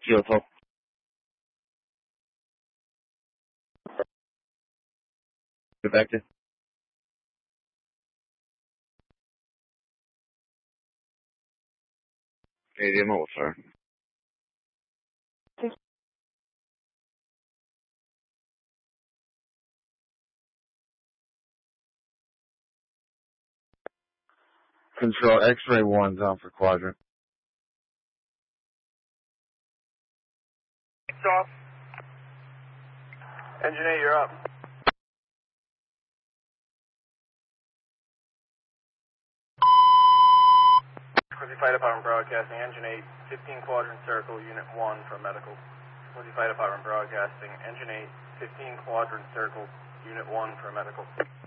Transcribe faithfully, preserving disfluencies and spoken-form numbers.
Kilo twelve. Get back to. Canadian mobile, sir. Control X-ray one's on for quadrant. Off. Engine eight, you're up. Quincy Fire Department Broadcasting, Engine eight, fifteen Quadrant Circle, Unit one for medical. Quincy Fire Department Broadcasting, Engine eight, fifteen Quadrant Circle, Unit one for medical.